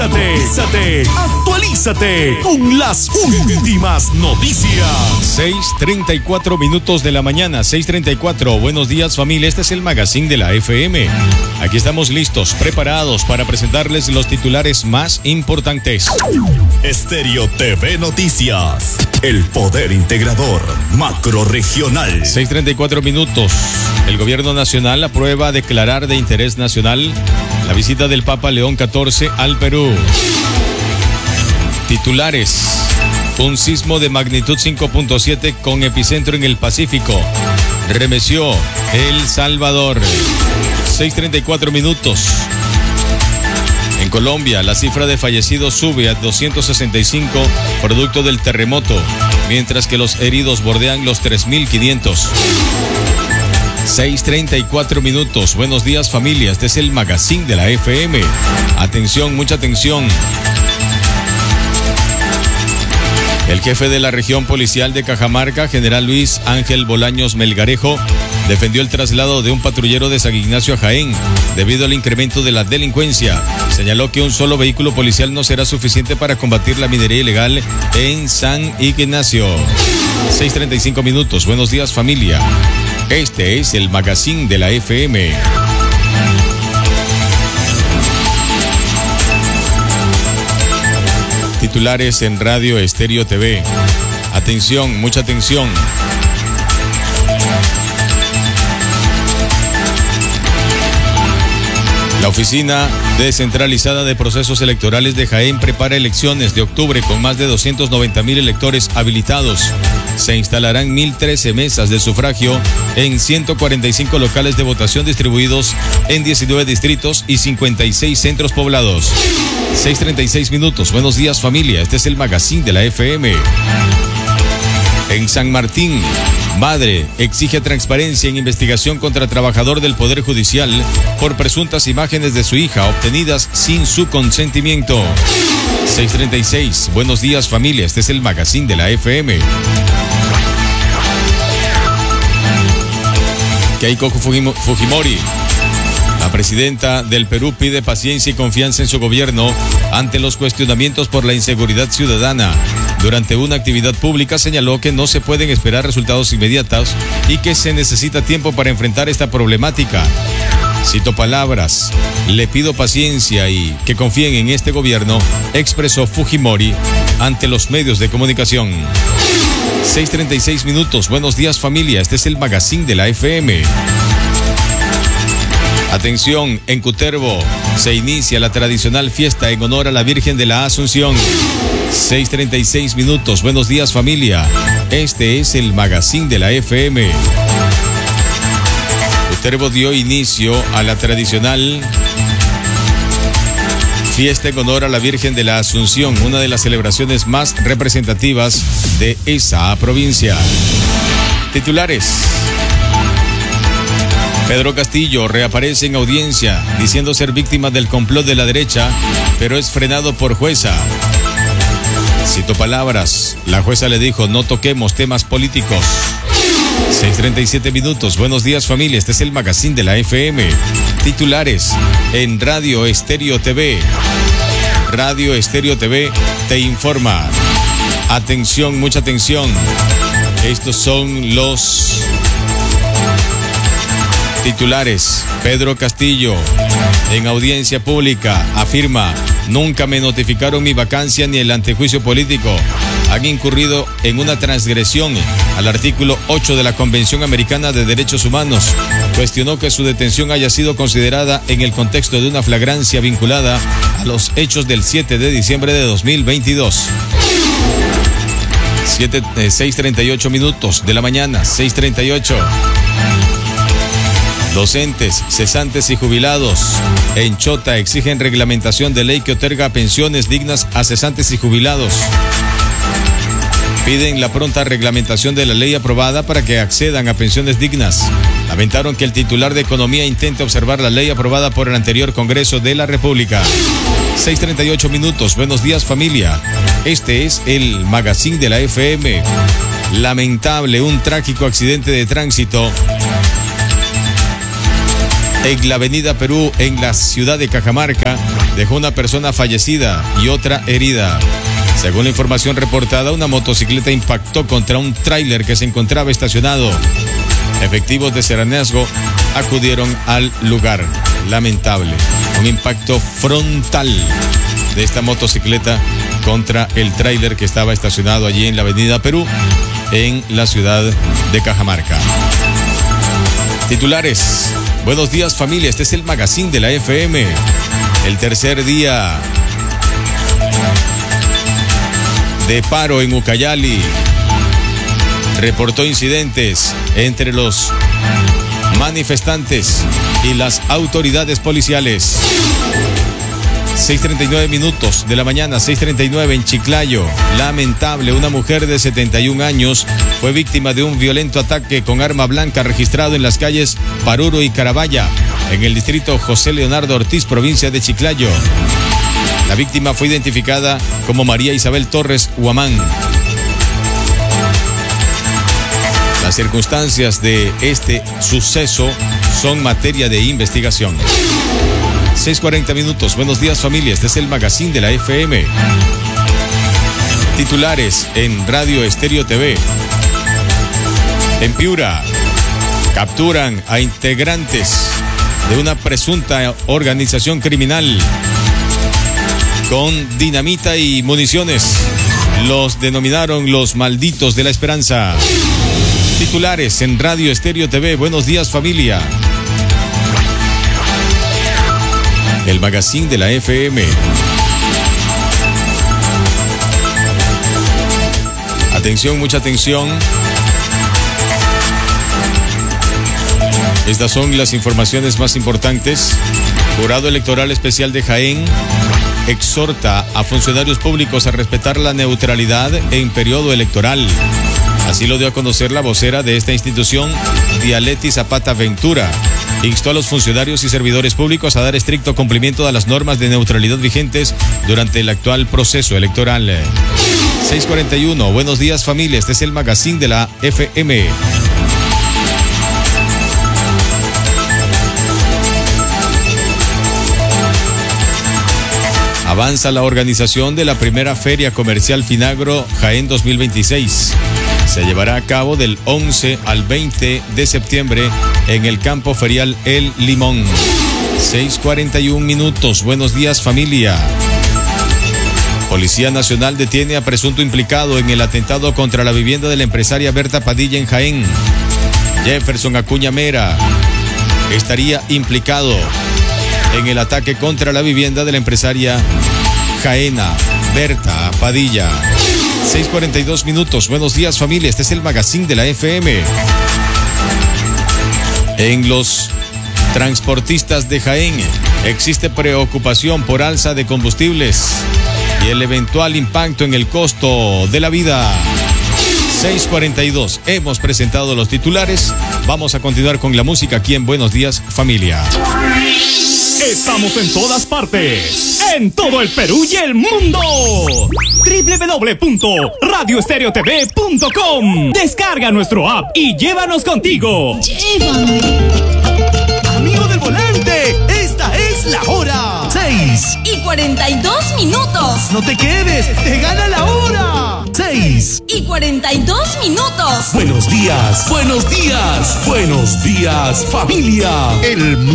Actualízate con las últimas noticias. 6:34 minutos de la mañana, 6:34. Buenos días, familia. Este es el magazine de la FM. Aquí estamos listos, preparados para presentarles los titulares más importantes. Estéreo TV Noticias. El poder integrador macrorregional. 6:34 minutos. El gobierno nacional aprueba declarar de interés nacional la visita del Papa León XIV al Perú. Titulares. Un sismo de magnitud 5.7 con epicentro en el Pacífico remeció El Salvador. 6:34 minutos. En Colombia, la cifra de fallecidos sube a 265 producto del terremoto, mientras que los heridos bordean los 3.500. 6:34 minutos. Buenos días, familia. Este es el magazine de la FM. Atención, mucha atención. El jefe de la región policial de Cajamarca, general Luis Ángel Bolaños Melgarejo, defendió el traslado de un patrullero de San Ignacio a Jaén debido al incremento de la delincuencia. Señaló que un solo vehículo policial no será suficiente para combatir la minería ilegal en San Ignacio. 6:35 minutos. Buenos días, familia. Este es el magazine de la FM. Titulares en Radio Estéreo TV. Atención, mucha atención. La Oficina Descentralizada de Procesos Electorales de Jaén prepara elecciones de octubre con más de 290,000 electores habilitados. Se instalarán 1,013 mesas de sufragio en 145 locales de votación distribuidos en 19 distritos y 56 centros poblados. 6:36 minutos. Buenos días, familia. Este es el magazine de la FM. En San Martín, madre exige transparencia en investigación contra trabajador del Poder Judicial por presuntas imágenes de su hija obtenidas sin su consentimiento. 6:36. Buenos días, familia. Este es el magazine de la FM. Keiko Fujimori, la presidenta del Perú, pide paciencia y confianza en su gobierno ante los cuestionamientos por la inseguridad ciudadana. Durante una actividad pública señaló que no se pueden esperar resultados inmediatos y que se necesita tiempo para enfrentar esta problemática. Cito palabras: le pido paciencia y que confíen en este gobierno, expresó Fujimori ante los medios de comunicación. 6:36 minutos. Buenos días, familia. Este es el magazine de la FM. Atención, en Cutervo se inicia la tradicional fiesta en honor a la Virgen de la Asunción. 6:36 minutos. Buenos días, familia. Este es el magazine de la FM. Cutervo dio inicio a la tradicional fiesta en honor a la Virgen de la Asunción, una de las celebraciones más representativas de esa provincia. Titulares. Pedro Castillo reaparece en audiencia diciendo ser víctima del complot de la derecha, pero es frenado por jueza. Cito palabras: la jueza le dijo no toquemos temas políticos. 6:37 minutos. Buenos días, familia. Este es el magazine de la FM. Titulares en Radio Estéreo TV. Radio Estéreo TV te informa. Atención, mucha atención. Estos son los titulares. Pedro Castillo, en audiencia pública, afirma: nunca me notificaron mi vacancia ni el antejuicio político. Han incurrido en una transgresión al artículo 8 de la Convención Americana de Derechos Humanos. Cuestionó que su detención haya sido considerada en el contexto de una flagrancia vinculada a los hechos del 7 de diciembre de 2022. 6:38 minutos de la mañana, 6:38. Docentes, cesantes y jubilados en Chota exigen reglamentación de ley que otorga pensiones dignas a cesantes y jubilados. Piden la pronta reglamentación de la ley aprobada para que accedan a pensiones dignas. Lamentaron que el titular de Economía intente observar la ley aprobada por el anterior Congreso de la República. 6:38 minutos. Buenos días, familia. Este es el magazine de la FM. Lamentable, un trágico accidente de tránsito en la avenida Perú, en la ciudad de Cajamarca, dejó una persona fallecida y otra herida. Según la información reportada, una motocicleta impactó contra un tráiler que se encontraba estacionado. Efectivos de Serenazgo acudieron al lugar. Lamentable, un impacto frontal de esta motocicleta contra el tráiler que estaba estacionado allí en la avenida Perú, en la ciudad de Cajamarca. Titulares. Buenos días, familia. Este es el magazine de la FM. El tercer día de paro en Ucayali. Reportó incidentes entre los manifestantes y las autoridades policiales. 6:39 minutos de la mañana, 6:39 en Chiclayo. Lamentable, una mujer de 71 años fue víctima de un violento ataque con arma blanca registrado en las calles Paruro y Carabaya, en el distrito José Leonardo Ortiz, provincia de Chiclayo. La víctima fue identificada como María Isabel Torres Huamán. Las circunstancias de este suceso son materia de investigación. 6:40 minutos. Buenos días, familia. Este es el magazine de la FM. Titulares en Radio Estéreo TV. En Piura, capturan a integrantes de una presunta organización criminal con dinamita y municiones. Los denominaron los malditos de la esperanza. Titulares en Radio Estéreo TV. Buenos días, familia. El magazine de la FM. Atención, mucha atención. Estas son las informaciones más importantes. Jurado Electoral Especial de Jaén exhorta a funcionarios públicos a respetar la neutralidad en periodo electoral. Así lo dio a conocer la vocera de esta institución, Dialeti Zapata Ventura. Instó a los funcionarios y servidores públicos a dar estricto cumplimiento a las normas de neutralidad vigentes durante el actual proceso electoral. 6:41. Buenos días, familia. Este es el magazine de la FM. Avanza la organización de la primera Feria Comercial Finagro Jaén 2026. Se llevará a cabo del 11 al 20 de septiembre en el campo ferial El Limón. 6:41 minutos. Buenos días, familia. Policía Nacional detiene a presunto implicado en el atentado contra la vivienda de la empresaria Berta Padilla en Jaén. Jefferson Acuña Mera estaría implicado en el ataque contra la vivienda de la empresaria jaena Berta Padilla. 6:42 minutos. Buenos días, familia. Este es el magazine de la FM. En los transportistas de Jaén existe preocupación por alza de combustibles y el eventual impacto en el costo de la vida. 6:42. Hemos presentado los titulares. Vamos a continuar con la música aquí en Buenos Días, familia. Estamos en todas partes, en todo el Perú y el mundo. www.radioestereotv.com. Descarga nuestro app y llévanos contigo. Llévame. Amigo del volante, esta es la hora. 6:42 minutos. No te quedes, te gana la hora. 6:42 minutos. Buenos días, buenos días, buenos días, familia. El